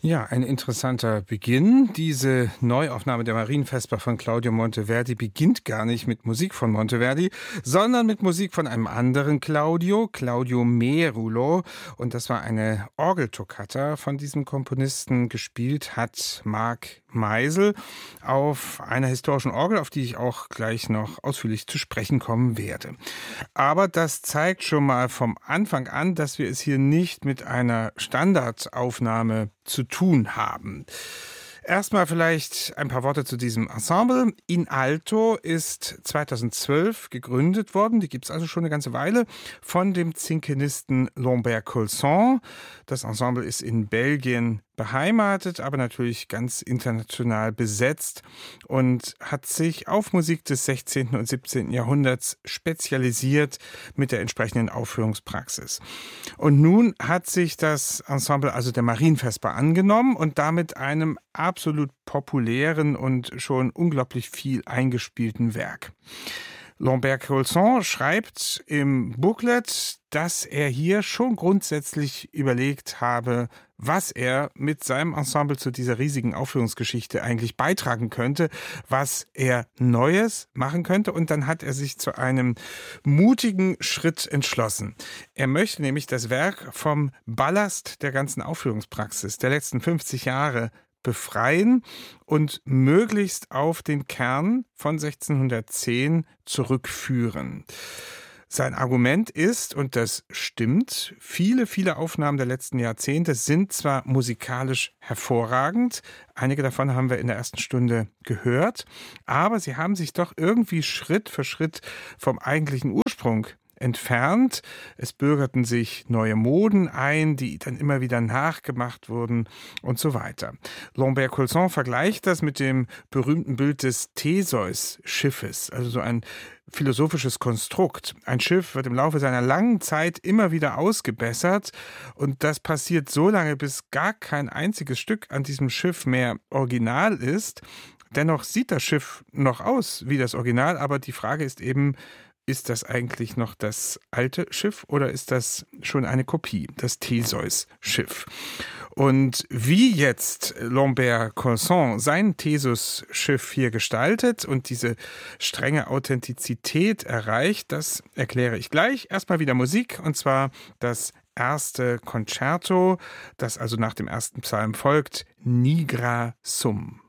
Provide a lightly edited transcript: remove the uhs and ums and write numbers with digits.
Ja, ein interessanter Beginn. Diese Neuaufnahme der Marienvesper von Claudio Monteverdi beginnt gar nicht mit Musik von Monteverdi, sondern mit Musik von einem anderen Claudio, Claudio Merulo. Und das war eine Orgeltoccata von diesem Komponisten. Gespielt hat Marc Meisel auf einer historischen Orgel, auf die ich auch gleich noch ausführlich zu sprechen kommen werde. Aber das zeigt schon mal vom Anfang an, dass wir es hier nicht mit einer Standardaufnahme zu tun haben. Erstmal vielleicht ein paar Worte zu diesem Ensemble. In Alto ist 2012 gegründet worden, die gibt es also schon eine ganze Weile, von dem Zinkenisten Lambert Colson. Das Ensemble ist in Belgien beheimatet, aber natürlich ganz international besetzt und hat sich auf Musik des 16. und 17. Jahrhunderts spezialisiert mit der entsprechenden Aufführungspraxis. Und nun hat sich das Ensemble also der Marienvesper angenommen und damit einem absolut populären und schon unglaublich viel eingespielten Werk. Lambert Colson schreibt im Booklet, dass er hier schon grundsätzlich überlegt habe, was er mit seinem Ensemble zu dieser riesigen Aufführungsgeschichte eigentlich beitragen könnte, was er Neues machen könnte. Und dann hat er sich zu einem mutigen Schritt entschlossen. Er möchte nämlich das Werk vom Ballast der ganzen Aufführungspraxis der letzten 50 Jahre befreien und möglichst auf den Kern von 1610 zurückführen. Sein Argument ist, und das stimmt, viele Aufnahmen der letzten Jahrzehnte sind zwar musikalisch hervorragend, einige davon haben wir in der ersten Stunde gehört, aber sie haben sich doch irgendwie Schritt für Schritt vom eigentlichen Ursprung entfernt. Es bürgerten sich neue Moden ein, die dann immer wieder nachgemacht wurden und so weiter. Lambert Colson vergleicht das mit dem berühmten Bild des Theseus-Schiffes, also so ein philosophisches Konstrukt. Ein Schiff wird im Laufe seiner langen Zeit immer wieder ausgebessert und das passiert so lange, bis gar kein einziges Stück an diesem Schiff mehr original ist. Dennoch sieht das Schiff noch aus wie das Original, aber die Frage ist eben, ist das eigentlich noch das alte Schiff oder ist das schon eine Kopie, das Theseus-Schiff? Und wie jetzt Lambert Colson sein Theseus-Schiff hier gestaltet und diese strenge Authentizität erreicht, das erkläre ich gleich. Erstmal wieder Musik, und zwar das erste Concerto, das also nach dem ersten Psalm folgt, Nigra Sum.